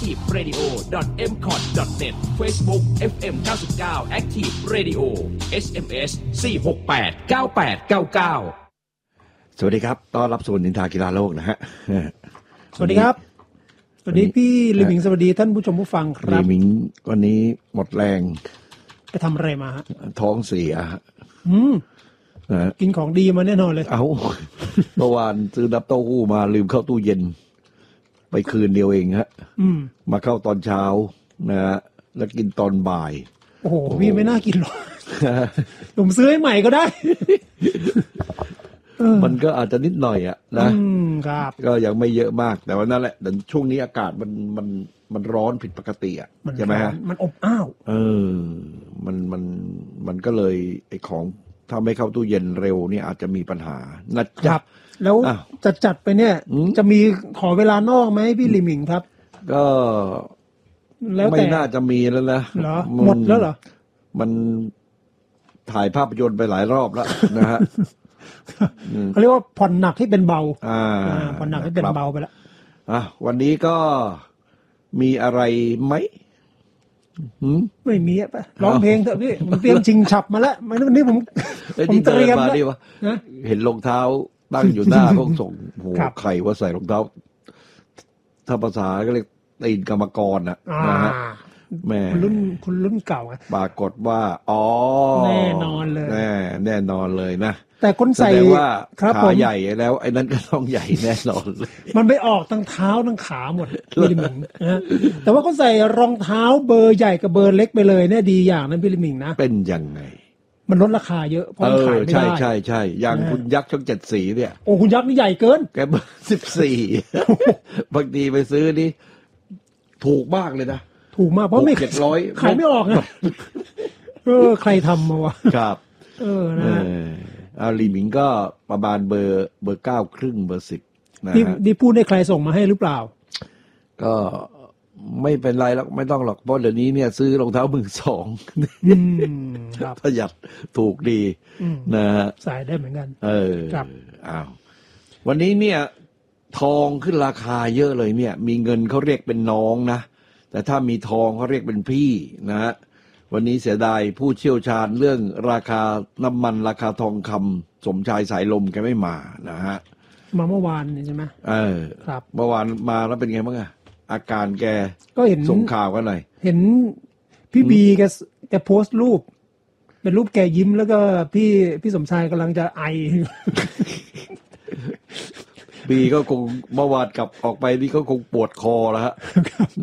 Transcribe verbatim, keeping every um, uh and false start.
active radio dot m c o t dot net Facebook เอฟ เอ็ม เก้าสิบเก้า Active Radio เอส เอ็ม เอส สี่หกแปด เก้าแปดเก้าเก้าสวัสดีครับต้อนรับสู่นินทากีฬาโลกนะฮะสวัสดีครับสวัสดีพี่ลิมิงสวัสดีท่านผู้ชมผู้ฟังครับลิมิงวันนี้หมดแรงไปทำอะไรมาฮะท้องเสียอืมกินของดีมาแน่นอนเลยเอ้าเมื่อวานซื้อน้ำเต้าหู้มาลืมเข้าตู้เย็นไปคืนเดียวเองฮะมาเข้าตอนเช้านะฮะแล้วกินตอนบ่ายโอ้โหพี่ไม่น่ากินหรอกผมซื้อให้ใหม่ก็ได้มันก็อาจจะนิดหน่อยอะนะครับก็ยังไม่เยอะมากแต่ว่านั่นแหละแต่ช่วงนี้อากาศมันมันมันร้อนผิดปกติอะใช่ไหมฮะมันอบอ้าวเออมันมันมันก็เลยไอ้ของถ้าไม่เข้าตู้เย็นเร็วเนี่ยอาจจะมีปัญหานะครับแล้วจะจัดไปเนี่ยจะมีขอเวลานอกไหมพี่ลิมิงครับก็แล้วไม่น่าจะมีแล้วนะเหรอหมดแล้วเหรอมันถ่ายภาพยนตร์ไปหลายรอบแล้วนะฮะเขาเรียกว่าผ่อนหนักให้เป็นเบาอ่าผ่อนหนักให้เป็นเบาไปแล้วอ่ะวันนี้ก็มีอะไรไหมไม่มีอ่ะร้องเพลงเถอะพี่ผมเตรียมชิงฉับมาแล้ววันนี้ผมผมเตรียมมาดิวะเห็นรองเท้าตั้งอยู่หน้าก็ส่งโหใครว่าใส่รองเท้าถ้าภาษาก็เรียกตีนกรรมกรน่ะนะฮะแม่คุณรุ่นคุณรุ่นเก่าปรากฏว่าอ๋อแน่นอนเลยแน่แน่นอนเลยนะแต่คนใส่ว่าขาใหญ่แล้วไอ้นั้นก็ต้องใหญ่แน่นอนเลยมันไปออกทั้งเท้าทั้งขาหมดพี่ลิมิงนะแต่ว่าเขาใส่รองเท้าเบอร์ใหญ่กับเบอร์เล็กไปเลยเนี่ยดีอย่างนั้นพี่ลิมิงนะเป็นยังไงมันลดราคาเยอะเพราะขายไม่ได้ใช่ใช่ใช่อย่างคุณยักษ์ช่องเจ็ดสีเนี่ยโอ้คุณยักษ์นี่ใหญ่เกินแกเบอร์สิบสี่บางทีไปซื้อนี่ถูกมากเลยนะถูกมากเพราะไม่ขายไม่ออกไงเออใครทำมาวะครับเออนะอาลีมิงก็ประมาณเบอร์เบอร์เก้าครึ่งเบอร์สิบนะฮะนี่พูดให้ใครส่งมาให้หรือเปล่าก็ไม่เป็นไรหรอกไม่ต้องหรอกเพราะเดี๋ยวนี้เนี่ยซื้อรองเท้ามือสองประหยัดถูกดีนะฮะใส่ได้เหมือนกันเออครับอ้าววันนี้เนี่ยทองขึ้นราคาเยอะเลยเนี่ยมีเงินเขาเรียกเป็นน้องนะแต่ถ้ามีทองเขาเรียกเป็นพี่นะฮะวันนี้เสียดายผู้เชี่ยวชาญเรื่องราคาน้ำมันราคาทองคำสมชายสายลมแกไม่มานะฮะมาเมื่อวานใช่ไหมเออครับเมื่อวานมาแล้วเป็นไงบ้างอะอาการแกก็เห็นส่งข่าวกันหน่อยเห็นพี่บีแกแกโพสต์รูปเป็นรูปแกยิ้มแล้วก็พี่พี่สมชายกำลังจะไอบีก็คงเมื่อวานกลับออกไปนี่ก็คงปวดคอแล้วฮะ